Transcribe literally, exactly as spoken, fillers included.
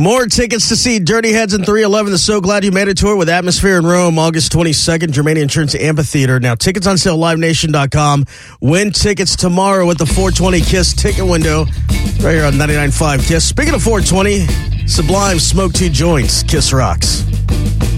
More tickets to see Dirty Heads and three eleven, the So Glad You Made It tour with Atmosphere in Rome, August twenty-second, Germania Insurance Amphitheater. Now, tickets on sale, live nation dot com. Win tickets tomorrow at the four twenty KISS ticket window right here on ninety-nine point five KISS. Speaking of four twenty, Sublime Smoke Two Joints, KISS rocks.